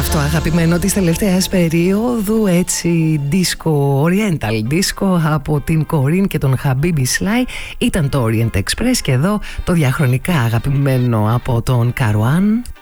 Αυτό αγαπημένο της τελευταίας περίοδου, έτσι disco, oriental disco από την Corinne και τον Habibi Sly ήταν το Orient Express, και εδώ το διαχρονικά αγαπημένο από τον Caruan.